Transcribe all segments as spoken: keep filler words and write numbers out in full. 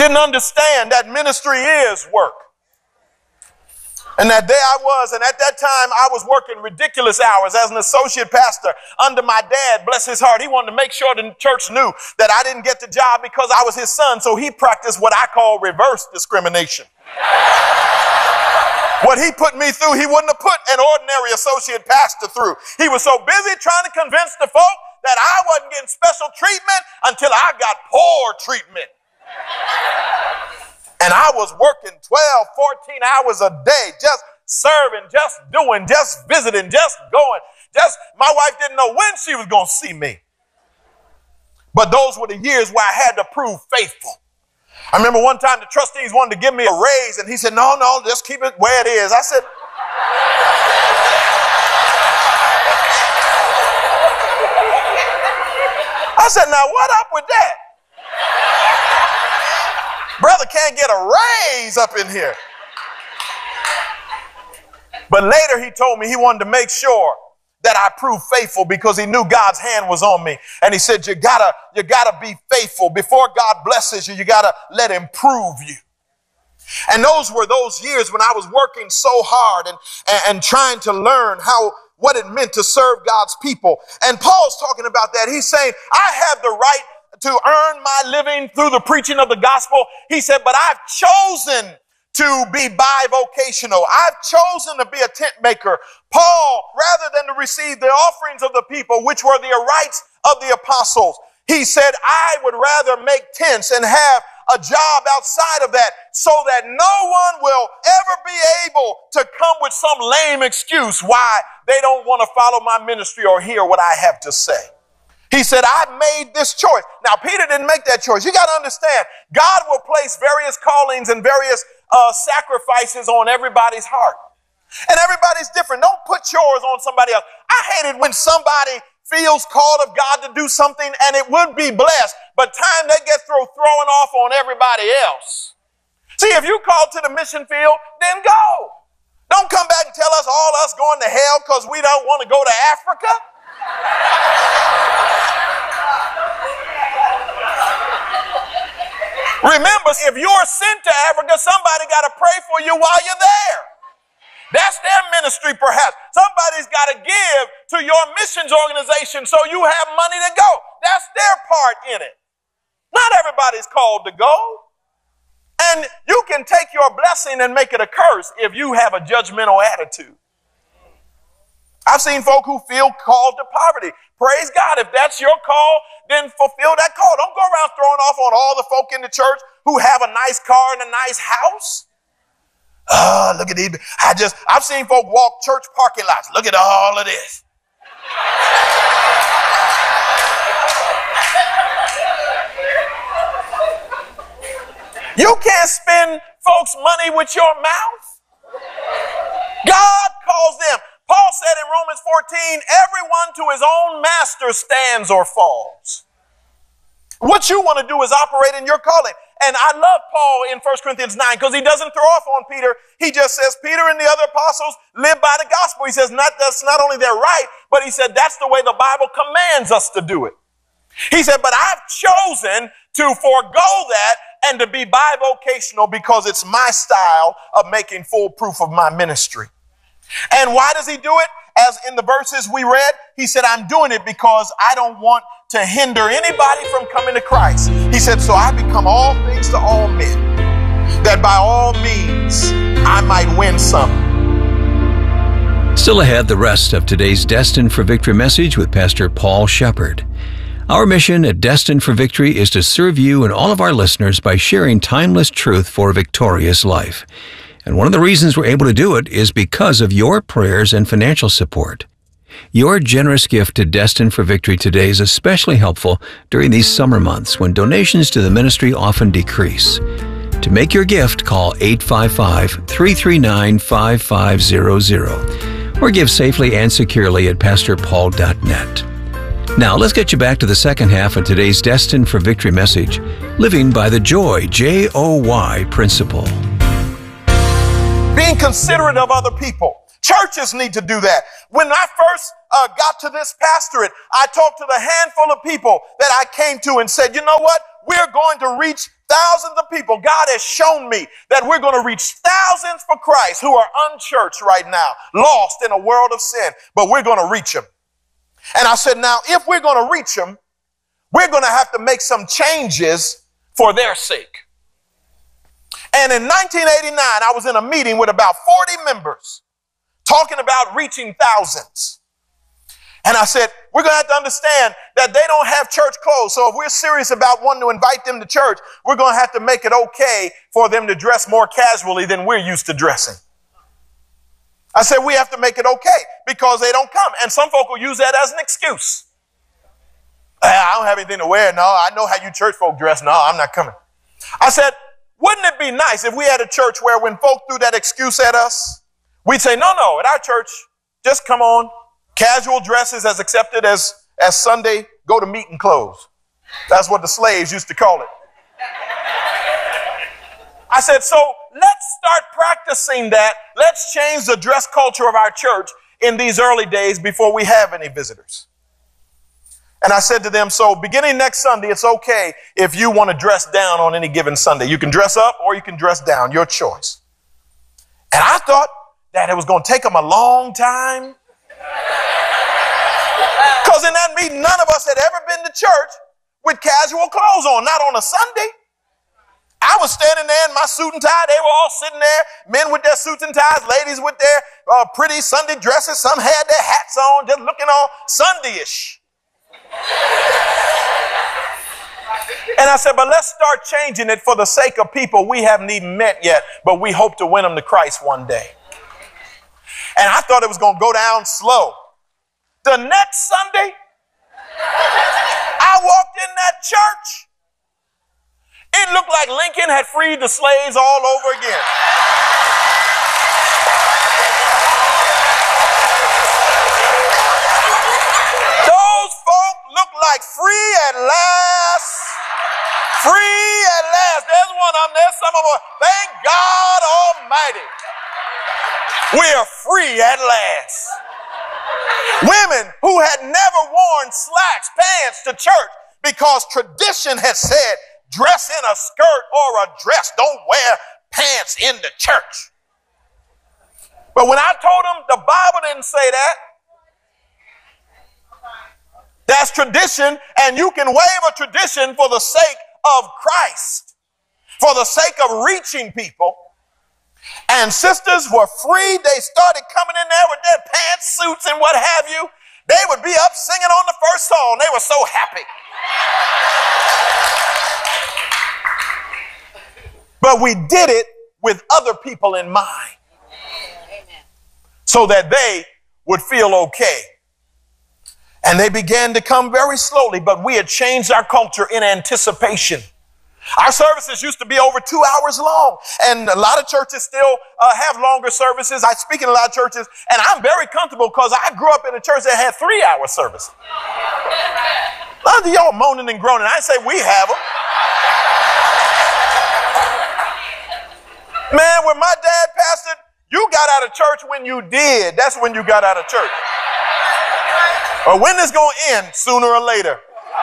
Didn't understand that ministry is work. And that day I was, and at that time I was working ridiculous hours as an associate pastor under my dad, bless his heart. He wanted to make sure the church knew that I didn't get the job because I was his son, so he practiced what I call reverse discrimination. What he put me through, he wouldn't have put an ordinary associate pastor through. He was so busy trying to convince the folk that I wasn't getting special treatment until I got poor treatment. And I was working twelve, fourteen hours a day, just serving, just doing, just visiting, just going. Just, my wife didn't know when she was going to see me. But those were the years where I had to prove faithful. I remember one time the trustees wanted to give me a raise, and he said, no, no, just keep it where it is. I said, I said, now what up with that? Brother can't get a raise up in here. But later he told me he wanted to make sure that I proved faithful because he knew God's hand was on me. And he said, you gotta, you gotta be faithful. Before God blesses you, you gotta let him prove you. And those were those years when I was working so hard and, and, and trying to learn how, what it meant to serve God's people. And Paul's talking about that. He's saying, I have the right to earn my living through the preaching of the gospel. He said, but I've chosen to be bivocational. I've chosen to be a tent maker. Paul, rather than to receive the offerings of the people, which were the rights of the apostles, he said, I would rather make tents and have a job outside of that so that no one will ever be able to come with some lame excuse why they don't want to follow my ministry or hear what I have to say. He said, I made this choice. Now, Peter didn't make that choice. You got to understand, God will place various callings and various uh, sacrifices on everybody's heart. And everybody's different. Don't put yours on somebody else. I hate it when somebody feels called of God to do something and it would be blessed, but time they get through throwing off on everybody else. See, if you called to the mission field, then go. Don't come back and tell us all us going to hell because we don't want to go to Africa. Remember, if you're sent to Africa, somebody got to pray for you while you're there. That's their ministry, perhaps. Somebody's got to give to your missions organization so you have money to go. That's their part in it. Not everybody's called to go. And you can take your blessing and make it a curse if you have a judgmental attitude. I've seen folk who feel called to poverty. Praise God. If that's your call, then fulfill that call. Don't go around throwing off on all the folk in the church who have a nice car and a nice house. Oh, look at these. I just, I've seen folk walk church parking lots. Look at all of this. You can't spend folks' money with your mouth. God calls them. Paul said in Romans fourteen, everyone to his own master stands or falls. What you want to do is operate in your calling. And I love Paul in First Corinthians nine because he doesn't throw off on Peter. He just says, Peter and the other apostles live by the gospel. He says, not, that's not only their right, but he said, that's the way the Bible commands us to do it. He said, but I've chosen to forego that and to be bivocational because it's my style of making full proof of my ministry. And why does he do it? As in the verses we read, he said, I'm doing it because I don't want to hinder anybody from coming to Christ. He said, so I become all things to all men, that by all means I might win some. Still ahead, the rest of today's Destined for Victory message with Pastor Paul Shepard. Our mission at Destined for Victory is to serve you and all of our listeners by sharing timeless truth for a victorious life. And one of the reasons we're able to do it is because of your prayers and financial support. Your generous gift to Destined for Victory today is especially helpful during these summer months when donations to the ministry often decrease. To make your gift, call eight five five, three three nine, five five zero zero or give safely and securely at pastor paul dot net. Now, let's get you back to the second half of today's Destined for Victory message, Living by the Joy, J O Y principle. Being considerate of other people. Churches need to do that. When I first uh, got to this pastorate, I talked to the handful of people that I came to and said, you know what? we're going to reach thousands of people. God has shown me that we're going to reach thousands for Christ who are unchurched right now, lost in a world of sin, but we're going to reach them. And I said, now, if we're going to reach them, we're going to have to make some changes for their sake. And in nineteen eighty-nine, I was in a meeting with about forty members talking about reaching thousands. And I said, we're going to have to understand that they don't have church clothes. So if we're serious about wanting to invite them to church, we're going to have to make it okay for them to dress more casually than we're used to dressing. I said, we have to make it okay because they don't come. And some folk will use that as an excuse. I don't have anything to wear. No, I know how you church folk dress. No, I'm not coming. I said, wouldn't it be nice if we had a church where when folk threw that excuse at us, we'd say, no, no, at our church, just come on. Casual dresses as accepted as, as Sunday go to meeting clothes. That's what the slaves used to call it. I said, so let's start practicing that. Let's change the dress culture of our church in these early days before we have any visitors. And I said to them, so beginning next Sunday, it's okay if you want to dress down on any given Sunday. You can dress up or you can dress down, your choice. And I thought that it was going to take them a long time. Because in that meeting, none of us had ever been to church with casual clothes on, not on a Sunday. I was standing there in my suit and tie. They were all sitting there, men with their suits and ties, ladies with their uh, pretty Sunday dresses. Some had their hats on, just looking all Sunday-ish. And I said, but let's start changing it for the sake of people we haven't even met yet, but we hope to win them to Christ one day. And I thought it was going to go down slow. The next Sunday, I walked in that church. It looked like Lincoln had freed the slaves all over again. Those folk look like free at last. Free at last. There's one of them. There's some of them. Thank God Almighty. We are free at last. Women who had never worn slacks, pants to church because tradition had said, dress in a skirt or a dress. Don't wear pants in the church. But when I told them the Bible didn't say that, that's tradition, and you can waive a tradition for the sake of Christ, for the sake of reaching people. And sisters were free. They started coming in there with their pantsuits and what have you. They would be up singing on the first song. They were so happy. But we did it with other people in mind so that they would feel okay. And they began to come very slowly, but we had changed our culture in anticipation. Our services used to be over two hours long, and a lot of churches still uh, have longer services. I speak in a lot of churches, and I'm very comfortable because I grew up in a church that had three-hour service. A lot of y'all moaning and groaning. I say we have them. Man, when my dad pastored, you got out of church when you did. That's when you got out of church. Or when it's going to end, sooner or later.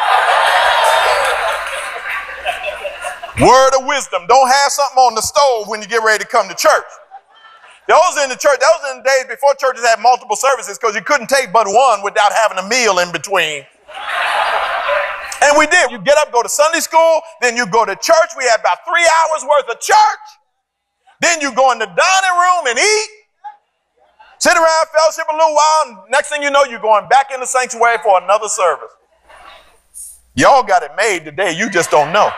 Word of wisdom. Don't have something on the stove when you get ready to come to church. Those in the church, those in the days before churches had multiple services because you couldn't take but one without having a meal in between. And we did. You get up, go to Sunday school, then you go to church. We had about three hours worth of church. Then you go in the dining room and eat. Sit around, fellowship a little while, and next thing you know, you're going back in the sanctuary for another service. Y'all got it made today. You just don't know.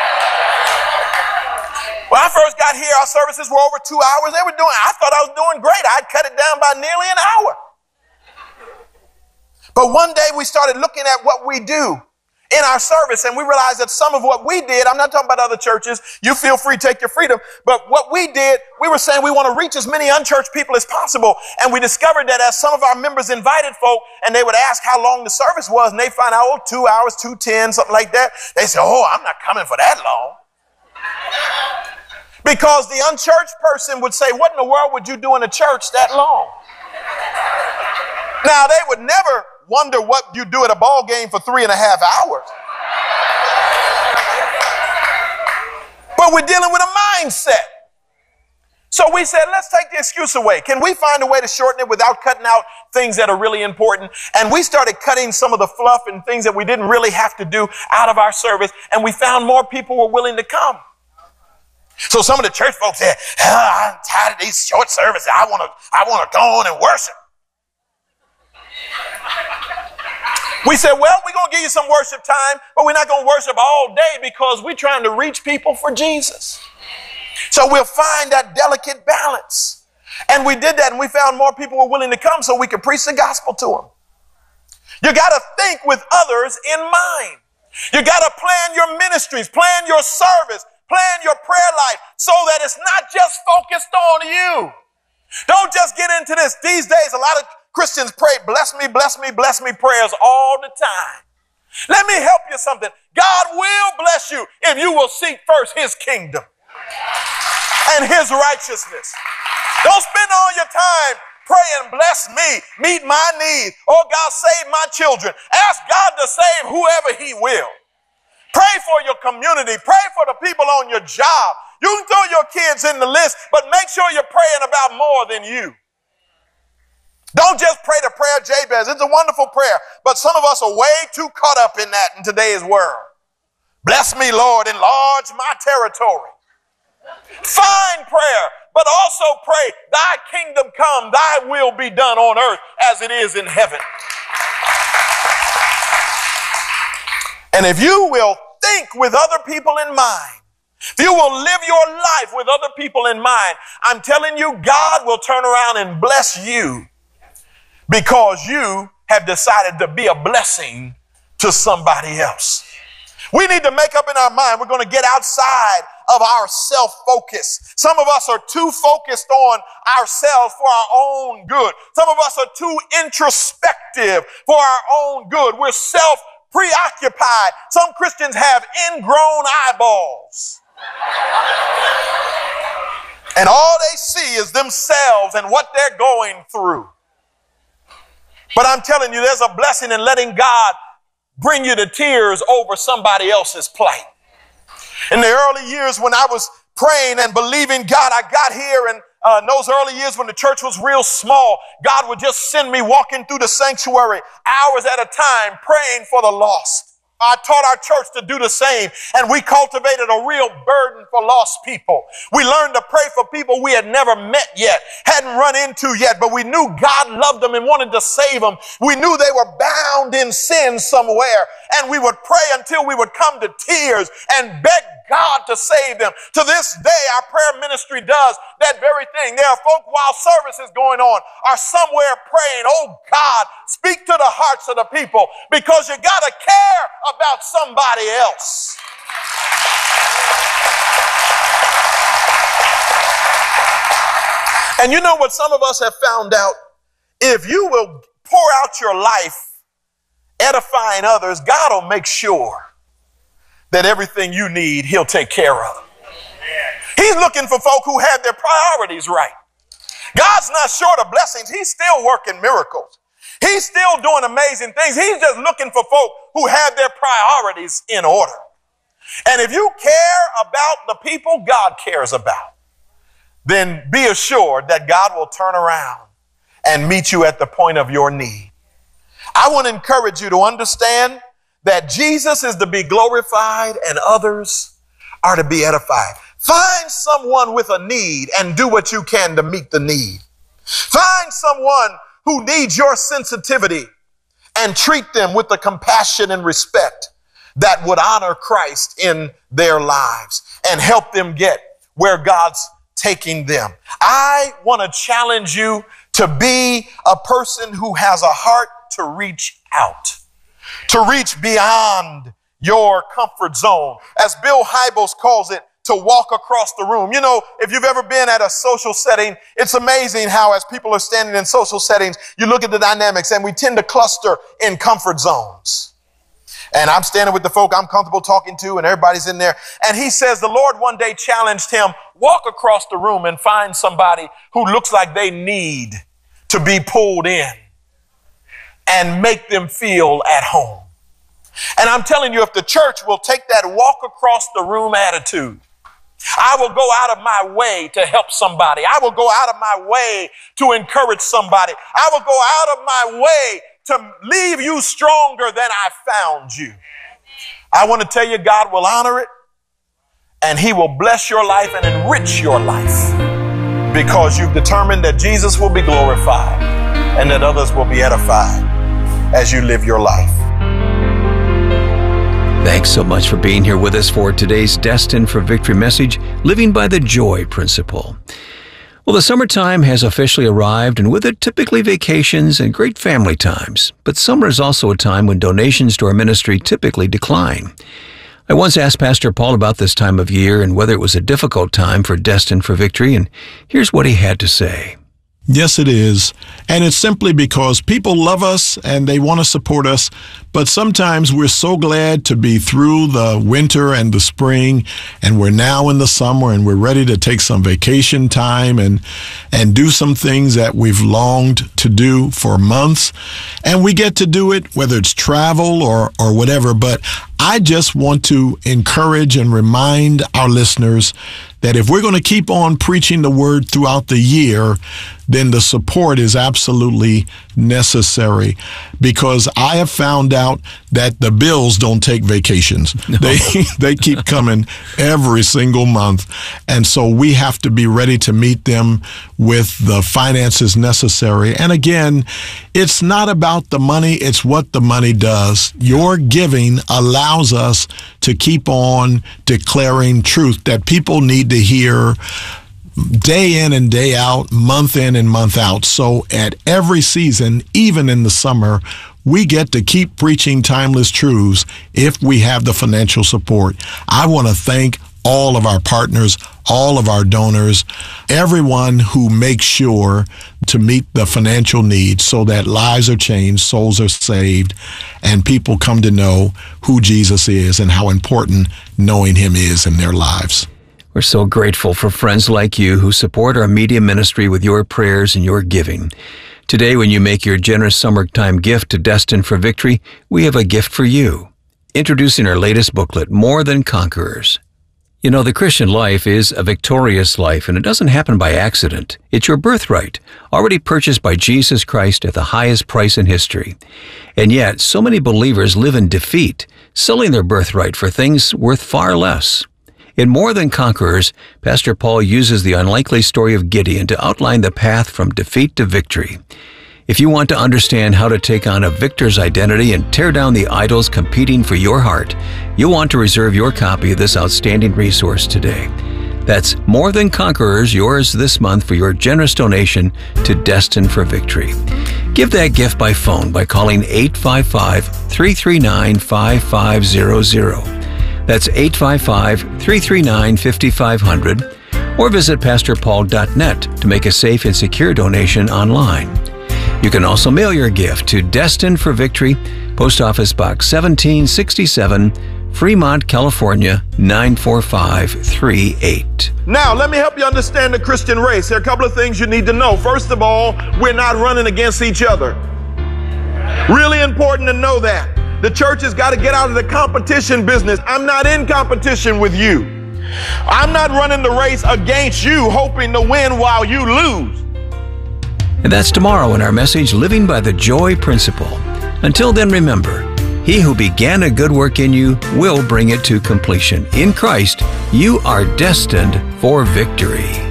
When I first got here, our services were over two hours. They were doing, I thought I was doing great. I'd cut it down by nearly an hour. But one day we started looking at what we do in our service, and we realized that some of what we did, I'm not talking about other churches, you feel free, take your freedom, but what we did, we were saying we want to reach as many unchurched people as possible, and we discovered that as some of our members invited folk, and they would ask how long the service was, and they find out, oh, two hours, two ten, something like that, they say, oh, I'm not coming for that long. Because the unchurched person would say, what in the world would you do in a church that long? Now, they would never wonder what you do at a ball game for three and a half hours. But we're dealing with a mindset. So we said, let's take the excuse away. Can we find a way to shorten it without cutting out things that are really important? And we started cutting some of the fluff and things that we didn't really have to do out of our service. And we found more people were willing to come. So some of the church folks said, oh, I'm tired of these short services. I want to, I want to go on and worship. We said, well, we're going to give you some worship time, but we're not going to worship all day because we're trying to reach people for Jesus. So we'll find that delicate balance. And we did that, and we found more people were willing to come so we could preach the gospel to them. You got to think with others in mind. You got to plan your ministries, plan your service, plan your prayer life so that it's not just focused on you. Don't just get into this. These days, a lot of Christians pray, bless me, bless me, bless me prayers all the time. Let me help you something. God will bless you if you will seek first his kingdom and his righteousness. Don't spend all your time praying, bless me, meet my needs. Oh, God, save my children. Ask God to save whoever he will. Pray for your community. Pray for the people on your job. You can throw your kids in the list, but make sure you're praying about more than you. Don't just pray the prayer of Jabez. It's a wonderful prayer, but some of us are way too caught up in that in today's world. Bless me, Lord, enlarge my territory. Fine prayer, but also pray, thy kingdom come, thy will be done on earth as it is in heaven. And if you will think with other people in mind, if you will live your life with other people in mind, I'm telling you, God will turn around and bless you because you have decided to be a blessing to somebody else. We need to make up in our mind we're going to get outside of our self-focus. Some of us are too focused on ourselves for our own good. Some of us are too introspective for our own good. We're self-preoccupied. Some Christians have ingrown eyeballs. And all they see is themselves and what they're going through. But I'm telling you, there's a blessing in letting God bring you to tears over somebody else's plight. In the early years when I was praying and believing God, I got here and uh, in those early years when the church was real small, God would just send me walking through the sanctuary hours at a time praying for the lost. I taught our church to do the same, and we cultivated a real burden for lost people. We learned to pray for people we had never met yet, hadn't run into yet, but we knew God loved them and wanted to save them. We knew they were bound in sin somewhere, and we would pray until we would come to tears and beg God to save them. To this day, our prayer ministry does that very thing. There are folk while service is going on are somewhere praying, oh God, speak to the hearts of the people because you got to care about somebody else. And you know what some of us have found out? If you will pour out your life edifying others, God will make sure that everything you need, he'll take care of. He's looking for folk who have their priorities right. God's not short of blessings. He's still working miracles. He's still doing amazing things. He's just looking for folk who have their priorities in order. And if you care about the people God cares about, then be assured that God will turn around and meet you at the point of your need. I want to encourage you to understand that Jesus is to be glorified and others are to be edified. Find someone with a need and do what you can to meet the need. Find someone who needs your sensitivity and treat them with the compassion and respect that would honor Christ in their lives and help them get where God's taking them. I want to challenge you to be a person who has a heart to reach out, to reach beyond your comfort zone. As Bill Hybels calls it, to walk across the room. You know, if you've ever been at a social setting, it's amazing how as people are standing in social settings, you look at the dynamics and we tend to cluster in comfort zones. And I'm standing with the folk I'm comfortable talking to and everybody's in there. And he says the Lord one day challenged him, walk across the room and find somebody who looks like they need to be pulled in and make them feel at home. And I'm telling you, if the church will take that walk across the room attitude I will go out of my way to help somebody. I will go out of my way to encourage somebody. I will go out of my way to leave you stronger than I found you. I want to tell you, God will honor it, and he will bless your life and enrich your life because you've determined that Jesus will be glorified and that others will be edified as you live your life. Thanks so much for being here with us for today's Destined for Victory message, Living by the Joy Principle. Well, the summertime has officially arrived, and with it, typically vacations and great family times. But summer is also a time when donations to our ministry typically decline. I once asked Pastor Paul about this time of year and whether it was a difficult time for Destined for Victory, and here's what he had to say. Yes, it is. And it's simply because people love us and they want to support us. But sometimes we're so glad to be through the winter and the spring, and we're now in the summer and we're ready to take some vacation time and and do some things that we've longed to do for months. And we get to do it, whether it's travel or, or whatever. But I just want to encourage and remind our listeners that if we're going to keep on preaching the word throughout the year, then the support is absolutely necessary, because I have found out that the bills don't take vacations. No. They they keep coming every single month. And so we have to be ready to meet them with the finances necessary. And again, it's not about the money, it's what the money does. Your giving allows us to keep on declaring truth that people need to hear day in and day out, month in and month out. So at every season, even in the summer, we get to keep preaching timeless truths if we have the financial support. I want to thank all of our partners, all of our donors, everyone who makes sure to meet the financial needs so that lives are changed, souls are saved, and people come to know who Jesus is and how important knowing him is in their lives. We're so grateful for friends like you who support our media ministry with your prayers and your giving. Today, when you make your generous summertime gift to Destined for Victory, we have a gift for you. Introducing our latest booklet, More Than Conquerors. You know, the Christian life is a victorious life, and it doesn't happen by accident. It's your birthright, already purchased by Jesus Christ at the highest price in history. And yet, so many believers live in defeat, selling their birthright for things worth far less. In More Than Conquerors, Pastor Paul uses the unlikely story of Gideon to outline the path from defeat to victory. If you want to understand how to take on a victor's identity and tear down the idols competing for your heart, you'll want to reserve your copy of this outstanding resource today. That's More Than Conquerors, yours this month for your generous donation to Destined for Victory. Give that gift by phone by calling eight five five, three three nine, five five zero zero. That's eight five five, three three nine, five five zero zero, or visit pastor paul dot net to make a safe and secure donation online. You can also mail your gift to Destined for Victory, Post Office Box seventeen sixty-seven, Fremont, California, nine four five three eight. Now, let me help you understand the Christian race. There are a couple of things you need to know. First of all, we're not running against each other. Really important to know that. The church has got to get out of the competition business. I'm not in competition with you. I'm not running the race against you, hoping to win while you lose. And that's tomorrow in our message, Living by the Joy Principle. Until then, remember, he who began a good work in you will bring it to completion. In Christ, you are destined for victory.